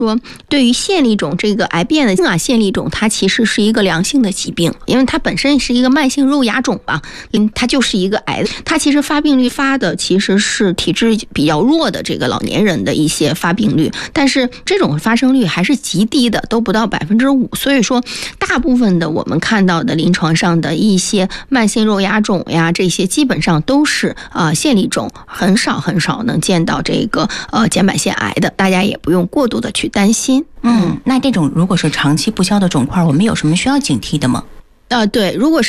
说对于线粒肿这个癌变的线粒肿，它其实是一个良性的疾病，因为它本身是一个慢性肉芽肿吧，它就是一个癌。它其实发病率发的其实是体质比较弱的这个老年人的一些发病率，但是这种发生率还是极低的，都不到5%。所以说，大部分的我们看到的临床上的一些慢性肉芽肿呀，这些基本上都是线粒肿，很少能见到这个睑板腺癌的，大家也不用过度的去担心。 那这种如果是长期不消的肿块，我们有什么需要警惕的吗？ 对，如果是